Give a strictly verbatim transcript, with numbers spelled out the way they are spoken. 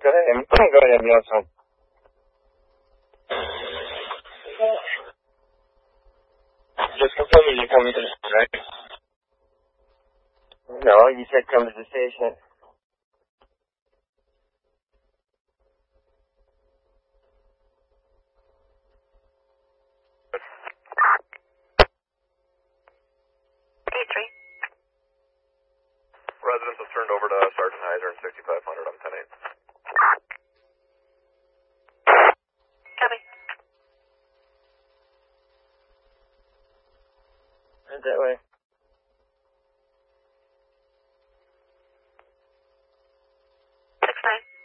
Go ahead. Go ahead, Nelson. Just confirm you're coming to the station, right? No, you said come to the station. Residents have turned over to Sergeant Heiser and sixty-five hundred. I'm ten eight. Copy. Right that way. Six nine.